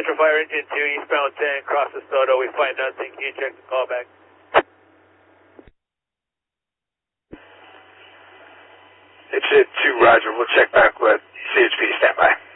Metro Fire Engine 2, eastbound 10, cross the Soto. We find nothing. Can you check the callback? It's it 2, Roger. We'll check back with CHP. Stand by.